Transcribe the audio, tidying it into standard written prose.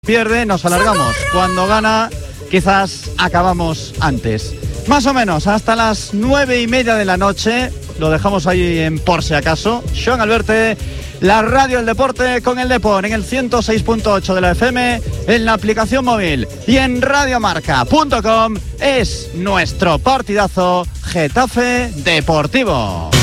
Pierde, nos alargamos. Cuando gana, quizás acabamos antes. Más o menos, hasta las 9:30 de la noche. Lo dejamos ahí en por si acaso. Sean Alberte, la radio del deporte con el Depor en el 106.8 de la FM, en la aplicación móvil y en radiomarca.com. Es nuestro partidazo Getafe Deportivo.